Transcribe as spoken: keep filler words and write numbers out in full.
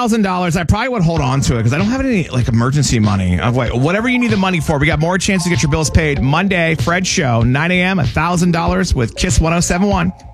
thousand dollars. I probably would hold on to it because I don't have any like emergency money. Uh, wait, whatever you need the money for, we got more chance to get your bills paid Monday. Fred Show, nine a.m., one thousand dollars with Kiss one oh seven point one.